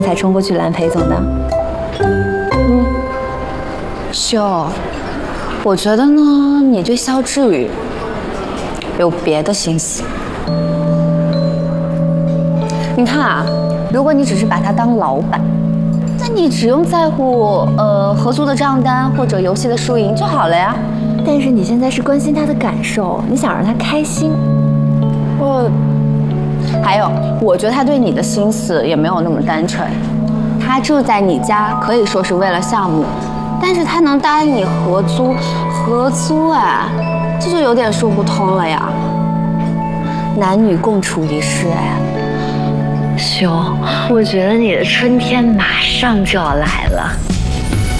才冲过去拦裴总的。 秀，我觉得呢，你对肖志宇有别的心思。你看啊，如果你只是把他当老板，那你只用在乎合租的账单或者游戏的输赢就好了呀。 但是你现在是关心他的感受，你想让他开心。 还有，我觉得他对你的心思也没有那么单纯。他住在你家可以说是为了项目，但是他能答应你合租哎，这就有点说不通了呀。男女共处一室哎。 兄，我觉得你的春天马上就要来了。